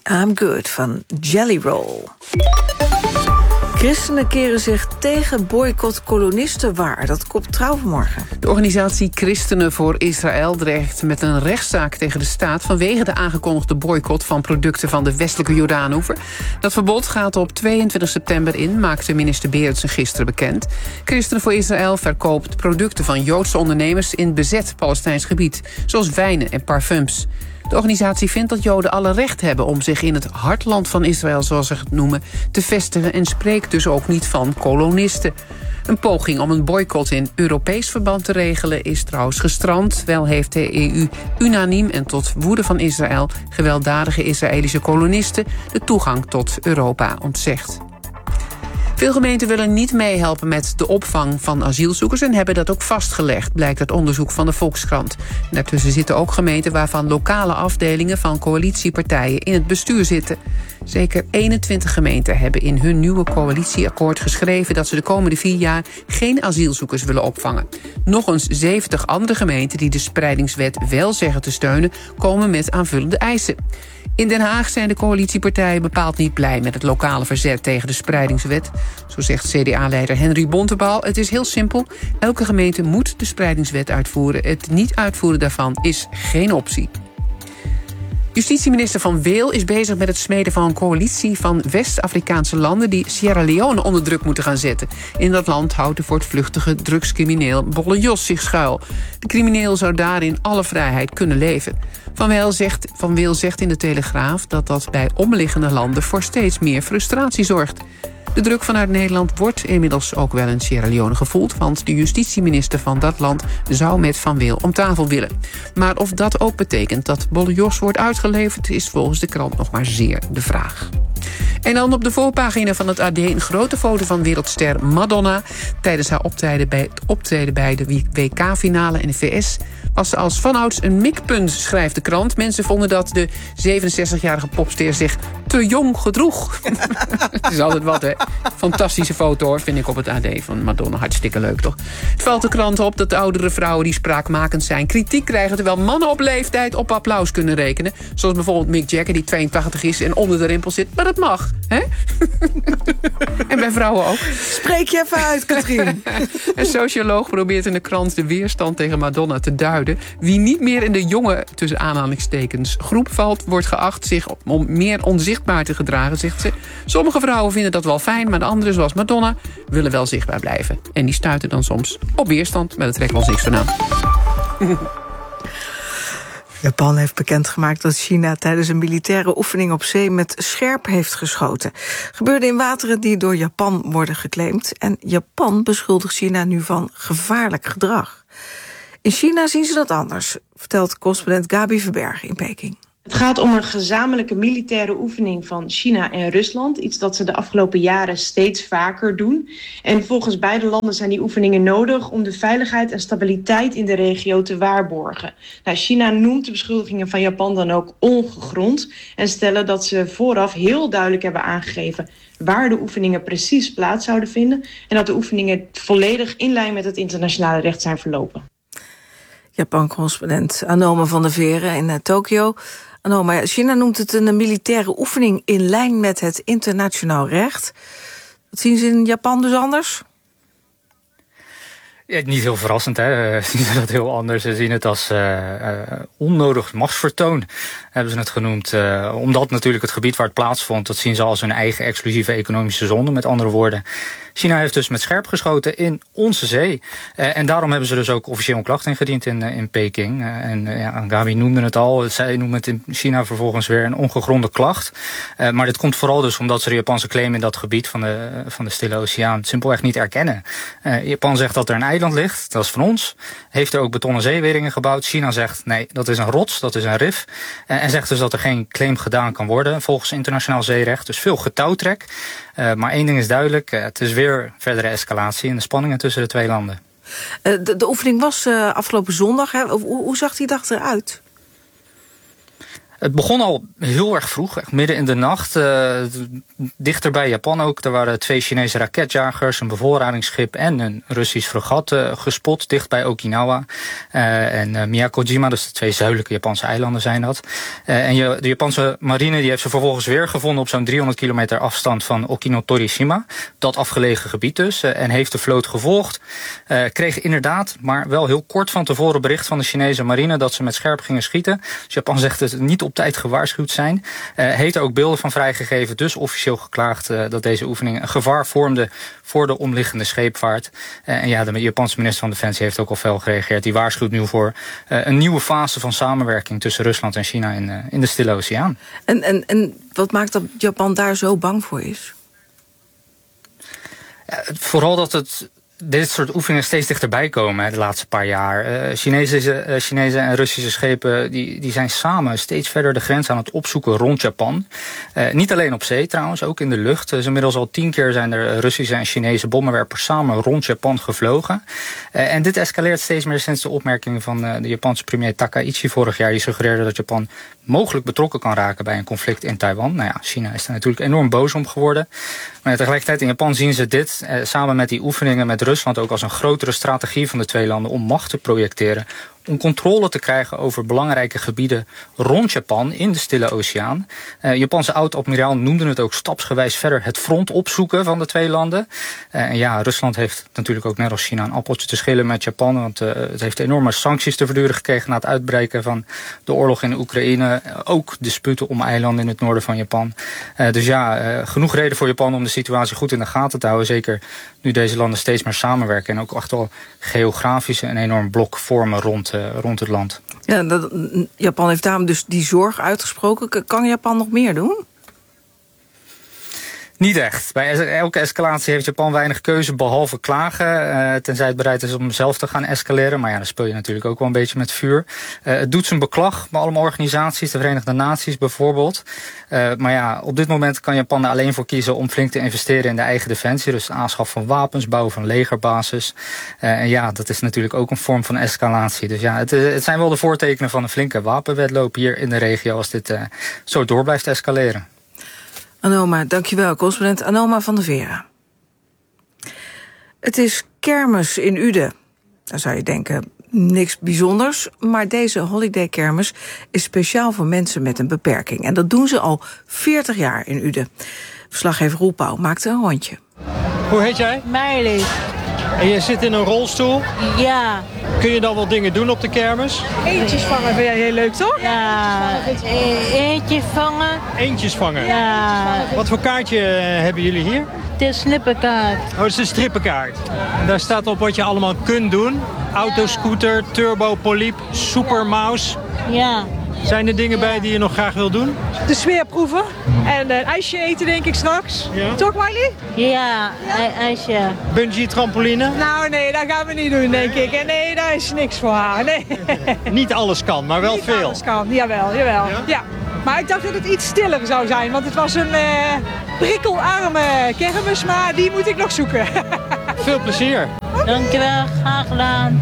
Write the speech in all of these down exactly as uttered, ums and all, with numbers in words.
I'm Good van Jelly Roll. Christenen keren zich tegen boycott kolonistenwaar. Dat kopt Trouw vanmorgen. De organisatie Christenen voor Israël dreigt met een rechtszaak tegen de staat vanwege de aangekondigde boycott van producten van de westelijke Jordaanoever. Dat verbod gaat op tweeëntwintig september in, maakte minister Berendsen gisteren bekend. Christenen voor Israël verkoopt producten van Joodse ondernemers in bezet Palestijns gebied, zoals wijnen en parfums. De organisatie vindt dat Joden alle recht hebben om zich in het hartland van Israël, zoals ze het noemen, te vestigen en spreekt dus ook niet van kolonisten. Een poging om een boycott in Europees verband te regelen is trouwens gestrand. Wel heeft de E U unaniem en tot woede van Israël gewelddadige Israëlische kolonisten de toegang tot Europa ontzegd. Veel gemeenten willen niet meehelpen met de opvang van asielzoekers en hebben dat ook vastgelegd, blijkt uit onderzoek van de Volkskrant. En daartussen zitten ook gemeenten waarvan lokale afdelingen van coalitiepartijen in het bestuur zitten. Zeker eenentwintig gemeenten hebben in hun nieuwe coalitieakkoord geschreven dat ze de komende vier jaar geen asielzoekers willen opvangen. Nog eens zeventig andere gemeenten die de spreidingswet wel zeggen te steunen, komen met aanvullende eisen. In Den Haag zijn de coalitiepartijen bepaald niet blij met het lokale verzet tegen de spreidingswet. Zo zegt C D A-leider Henry Bontebal: het is heel simpel. Elke gemeente moet de spreidingswet uitvoeren. Het niet uitvoeren daarvan is geen optie. Justitieminister Van Weel is bezig met het smeden van een coalitie van West-Afrikaanse landen die Sierra Leone onder druk moeten gaan zetten. In dat land houdt de voortvluchtige drugscrimineel Bolle Jos zich schuil. De crimineel zou daarin alle vrijheid kunnen leven. Van Weel zegt, Van Weel zegt in de Telegraaf dat dat bij omliggende landen voor steeds meer frustratie zorgt. De druk vanuit Nederland wordt inmiddels ook wel in Sierra Leone gevoeld, want de justitieminister van dat land zou met Van Weel om tafel willen. Maar of dat ook betekent dat Bolle Jos wordt uitgeleverd, is volgens de krant nog maar zeer de vraag. En dan op de voorpagina van het A D een grote foto van wereldster Madonna. Tijdens haar optreden bij, optreden bij de W K-finale in de V S was ze als vanouds een mikpunt, schrijft de krant. Mensen vonden dat de zevenenzestigjarige popster zich te jong gedroeg. Het is altijd wat, hè. Fantastische foto, hoor, vind ik op het A D van Madonna. Hartstikke leuk, toch? Het valt de krant op dat de oudere vrouwen die spraakmakend zijn kritiek krijgen, terwijl mannen op leeftijd op applaus kunnen rekenen. Zoals bijvoorbeeld Mick Jagger, die tweeëntachtig is en onder de rimpel zit. Maar dat mag, hè? En bij vrouwen ook. Spreek je even uit, Katrien. Een socioloog probeert in de krant de weerstand tegen Madonna te duiden. Wie niet meer in de jonge, tussen aanhalingstekens, groep valt, wordt geacht zich om meer onzichtbaar te gedragen, zegt ze. Sommige vrouwen vinden dat wel fijn, maar de anderen, zoals Madonna, willen wel zichtbaar blijven. En die stuiten dan soms op weerstand, maar dat trekt wel niks van aan. Japan heeft bekendgemaakt dat China tijdens een militaire oefening op zee met scherp heeft geschoten. Gebeurde in wateren die door Japan worden geclaimd. En Japan beschuldigt China nu van gevaarlijk gedrag. In China zien ze dat anders, vertelt correspondent Gabi Verbergen in Peking. Het gaat om een gezamenlijke militaire oefening van China en Rusland. Iets dat ze de afgelopen jaren steeds vaker doen. En volgens beide landen zijn die oefeningen nodig om de veiligheid en stabiliteit in de regio te waarborgen. Nou, China noemt de beschuldigingen van Japan dan ook ongegrond. En stellen dat ze vooraf heel duidelijk hebben aangegeven waar de oefeningen precies plaats zouden vinden. En dat de oefeningen volledig in lijn met het internationale recht zijn verlopen. Japan-correspondent Anome van der Veren in uh, Tokio. Anome, China noemt het een militaire oefening in lijn met het internationaal recht. Dat zien ze in Japan dus anders? Ja, niet heel verrassend, hè. Zien ze dat heel anders. Ze zien het als uh, uh, onnodig machtsvertoon, hebben ze het genoemd. Uh, omdat natuurlijk het gebied waar het plaatsvond, dat zien ze als hun eigen exclusieve economische zone. Met andere woorden, China heeft dus met scherp geschoten in onze zee. Uh, en daarom hebben ze dus ook officieel een klacht ingediend in, uh, in Peking. Uh, en uh, ja, Gabi noemde het al. Zij noemen het in China vervolgens weer een ongegronde klacht. Uh, maar dit komt vooral dus omdat ze de Japanse claim in dat gebied van de, van de Stille Oceaan simpelweg niet erkennen. Uh, Japan zegt dat er een eiland ligt, dat is van ons. Heeft er ook betonnen zeeweringen gebouwd. China zegt nee, dat is een rots, dat is een rif. Uh, en zegt dus dat er geen claim gedaan kan worden volgens internationaal zeerecht. Dus veel getouwtrek. Uh, maar één ding is duidelijk, uh, het is weer verdere escalatie in de spanningen tussen de twee landen. Uh, de, de oefening was uh, afgelopen zondag. Hè? Hoe, hoe zag die dag eruit? Het begon al heel erg vroeg, echt midden in de nacht. Uh, dichter bij Japan ook. Er waren twee Chinese raketjagers, een bevoorradingsschip en een Russisch fregat uh, gespot, dicht bij Okinawa. Uh, en uh, Miyakojima, dus de twee zuidelijke Japanse eilanden zijn dat. Uh, en je, de Japanse marine die heeft ze vervolgens weer gevonden op zo'n driehonderd kilometer afstand van Okinotorishima. Dat afgelegen gebied dus. Uh, en heeft de vloot gevolgd. Uh, kreeg inderdaad, maar wel heel kort van tevoren bericht van de Chinese marine dat ze met scherp gingen schieten. Dus Japan zegt het niet op tijd gewaarschuwd zijn. Uh, heeft er ook beelden van vrijgegeven, dus officieel geklaagd uh, dat deze oefening een gevaar vormde voor de omliggende scheepvaart. Uh, en ja, de Japanse minister van Defensie heeft ook al fel gereageerd. Die waarschuwt nu voor uh, een nieuwe fase van samenwerking tussen Rusland en China in, uh, in de Stille Oceaan. En, en, en wat maakt dat Japan daar zo bang voor is? Ja, vooral dat het dit soort oefeningen steeds dichterbij komen hè, de laatste paar jaar. Uh, Chinese, uh, Chinese en Russische schepen die, die zijn samen steeds verder de grens aan het opzoeken rond Japan. Uh, niet alleen op zee trouwens, ook in de lucht. Dus inmiddels al tien keer zijn er Russische en Chinese bommenwerpers samen rond Japan gevlogen. Uh, en dit escaleert steeds meer sinds de opmerkingen van uh, de Japanse premier Takaichi vorig jaar. Die suggereerde dat Japan mogelijk betrokken kan raken bij een conflict in Taiwan. Nou ja, China is daar natuurlijk enorm boos om geworden. Maar tegelijkertijd in Japan zien ze dit eh, samen met die oefeningen met Rusland ook als een grotere strategie van de twee landen om macht te projecteren, om controle te krijgen over belangrijke gebieden rond Japan in de Stille Oceaan. Uh, Japanse oud-admiraal noemde het ook stapsgewijs verder het front opzoeken van de twee landen. Uh, en ja, Rusland heeft natuurlijk ook net als China een appeltje te schillen met Japan, want uh, het heeft enorme sancties te verduren gekregen na het uitbreken van de oorlog in de Oekraïne. Uh, ook disputen om eilanden in het noorden van Japan. Uh, dus ja, uh, genoeg reden voor Japan om de situatie goed in de gaten te houden. Zeker nu deze landen steeds meer samenwerken en ook echt wel geografisch een enorm blok vormen rond Uh, rond het land. Ja, dat, Japan heeft daarom dus die zorg uitgesproken. Kan Japan nog meer doen? Niet echt. Bij elke escalatie heeft Japan weinig keuze behalve klagen. Uh, tenzij het bereid is om zelf te gaan escaleren. Maar ja, dan speel je natuurlijk ook wel een beetje met vuur. Uh, het doet zijn beklag bij allemaal organisaties. De Verenigde Naties bijvoorbeeld. Uh, maar ja, op dit moment kan Japan er alleen voor kiezen om flink te investeren in de eigen defensie. Dus de aanschaf van wapens, bouwen van legerbases. Uh, en ja, dat is natuurlijk ook een vorm van escalatie. Dus ja, het, het zijn wel de voortekenen van een flinke wapenwedloop hier in de regio als dit uh, zo door blijft escaleren. Anoma, dankjewel. Correspondent Anoma van der Vera. Het is kermis in Uden. Dan zou je denken, niks bijzonders. Maar deze holidaykermis is speciaal voor mensen met een beperking. En dat doen ze al veertig jaar in Uden. Verslaggever Roel Pauw maakte een rondje. Hoe heet jij? Meili. En je zit in een rolstoel. Ja. Kun je dan wel dingen doen op de kermis? Eentjes vangen vind jij heel leuk, toch? Ja. E- eentjes vangen. Eentjes vangen? Ja. Wat voor kaartje hebben jullie hier? Het is een snippenkaart. Oh, het is een strippenkaart. Daar staat op wat je allemaal kunt doen. Autoscooter, turbo poliep, supermouse. Ja. Zijn er dingen bij die je nog graag wil doen? De sfeer proeven en een ijsje eten denk ik straks. Ja. Toch Miley? Ja, i- ijsje. Bungee trampoline? Nou nee, dat gaan we niet doen denk ik. En nee, daar is niks voor haar. Nee. Niet alles kan, maar wel Niet veel. alles kan, jawel, jawel. Ja? Ja. Maar ik dacht dat het iets stiller zou zijn, want het was een uh, prikkelarme kermis, maar die moet ik nog zoeken. Veel plezier. Dankjewel, graag gedaan.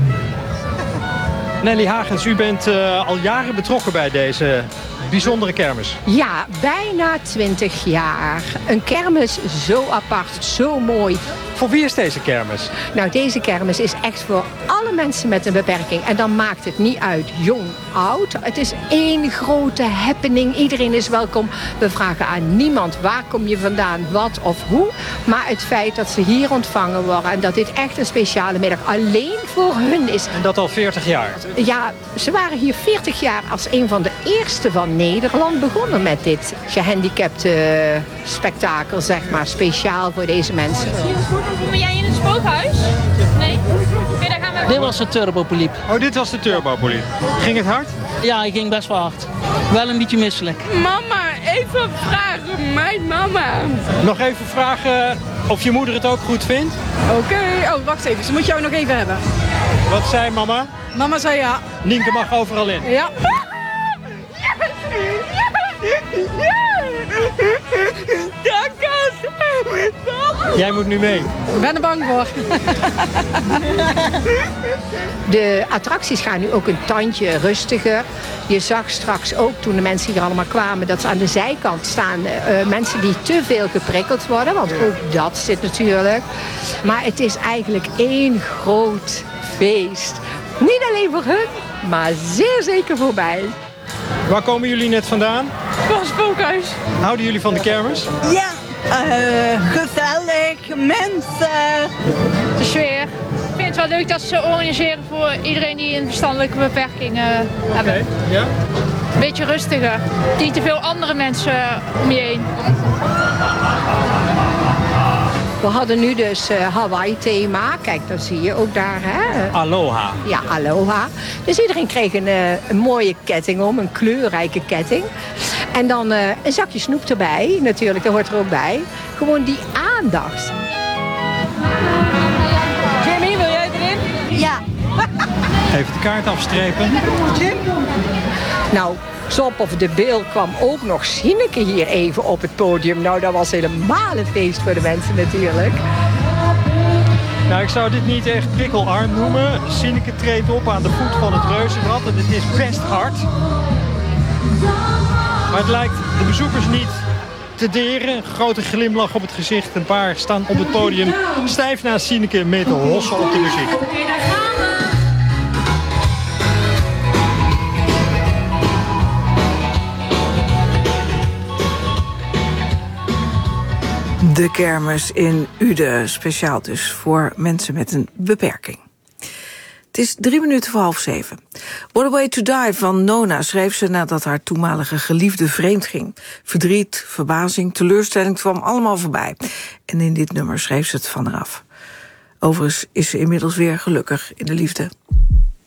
Nelly Hagens, u bent uh, al jaren betrokken bij deze bijzondere kermis. Ja, bijna twintig jaar. Een kermis zo apart, zo mooi. Voor wie is deze kermis? Nou, deze kermis is echt voor alle mensen met een beperking. En dan maakt het niet uit, jong, oud. Het is één grote happening. Iedereen is welkom. We vragen aan niemand waar kom je vandaan, wat of hoe. Maar het feit dat ze hier ontvangen worden en dat dit echt een speciale middag alleen voor hun is. En dat al veertig jaar? Ja, ze waren hier veertig jaar als een van de eerste van Nederland begonnen met dit gehandicapte spektakel, zeg maar, speciaal voor deze mensen. Ben jij in het spookhuis? Nee? Oké, daar gaan we. Dit was de turbopoliep. Oh, dit was de turbopoliep. Ging het hard? Ja, ik ging best wel hard. Wel een beetje misselijk. Mama, even vragen. Mijn mama. Nog even vragen of je moeder het ook goed vindt? Oké, okay. Oh wacht even, ze moet jou nog even hebben. Wat zei mama? Mama zei ja. Nienke mag overal in. Ja. Dank je. Jij moet nu mee. Ik ben er bang voor. De attracties gaan nu ook een tandje rustiger. Je zag straks ook toen de mensen hier allemaal kwamen... dat ze aan de zijkant staan uh, mensen die te veel geprikkeld worden. Want ook dat zit natuurlijk. Maar het is eigenlijk één groot feest. Niet alleen voor hun, maar zeer zeker voor mij. Waar komen jullie net vandaan? Van het spookhuis. Houden jullie van de kermis? Ja, uh, gezellig, mensen. De sfeer. Ik vind het wel leuk dat ze organiseren voor iedereen die een verstandelijke beperking uh, hebben. Okay, ja? Een beetje rustiger. Niet te veel andere mensen om je heen. We hadden nu dus uh, Hawaii-thema. Kijk, dat zie je ook daar. Hè? Aloha. Ja, aloha. Dus iedereen kreeg een, uh, een mooie ketting om, een kleurrijke ketting. En dan uh, een zakje snoep erbij, natuurlijk, dat hoort er ook bij. Gewoon die aandacht. Jimmy, wil jij erin? Ja. Even de kaart afstrepen. Nou, Zop of de Bil kwam ook nog Sineke hier even op het podium. Nou, dat was helemaal een feest voor de mensen natuurlijk. Nou, ik zou dit niet echt prikkelarm noemen. Sineke treedt op aan de voet van het reuzenrad en het is best hard. Maar het lijkt de bezoekers niet te deren. Een grote glimlach op het gezicht. Een paar staan op het podium stijf naast Sineke mee te hossen op de muziek. De kermis in Uden, speciaal dus voor mensen met een beperking. Het is drie minuten voor half zeven. What a Way to Die van Nona schreef ze nadat haar toenmalige geliefde vreemd ging. Verdriet, verbazing, teleurstelling kwam allemaal voorbij. En in dit nummer schreef ze het van haar af. Overigens is ze inmiddels weer gelukkig in de liefde.